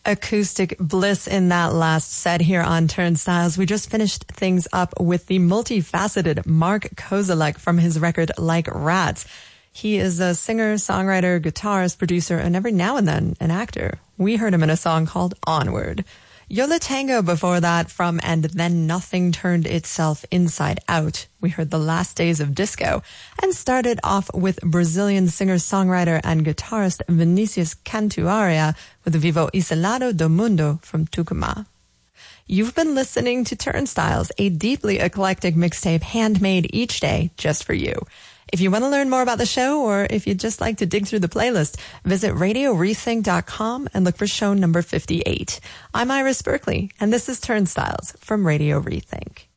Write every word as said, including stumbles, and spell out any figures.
acoustic bliss in that last set here on Turnstiles. We just finished things up with the multifaceted Mark Kozelek from his record Like Rats. He is a singer, songwriter, guitarist, producer, and every now and then an actor. We heard him in a song called Onward. Yo La Tengo before that from And Then Nothing Turned Itself Inside Out. We heard The Last Days of Disco and started off with Brazilian singer-songwriter and guitarist Vinicius Cantuaria with Vivo Isolado do Mundo from Tucumã. You've been listening to Turnstiles, a deeply eclectic mixtape handmade each day just for you. If you want to learn more about the show, or if you'd just like to dig through the playlist, visit radio rethink dot com and look for show number fifty-eight. I'm Iris Berkeley, and this is Turnstiles from Radio Rethink.